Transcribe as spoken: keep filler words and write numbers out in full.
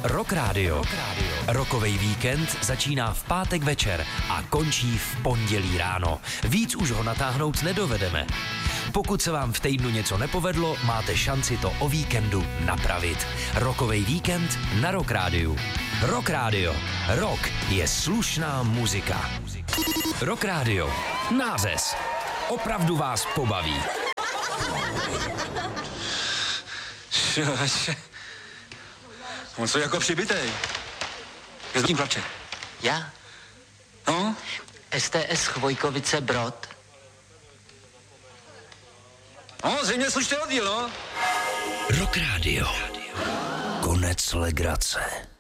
Rock Radio. Rockovej víkend začíná v pátek večer a končí v pondělí ráno. Víc už ho natáhnout nedovedeme. Pokud se vám v týdnu něco nepovedlo, máte šanci to o víkendu napravit. Rockovej víkend na Rock Radio. Rock Radio. Rock je slušná muzika. Rock Radio. Nářez. Opravdu vás pobaví. On co jako přibitej. Je s tím plače. Já? No? S T S Chvojkovice Brod. No, zřejmě slušný oddíl, no. Rock Radio. Konec legrace.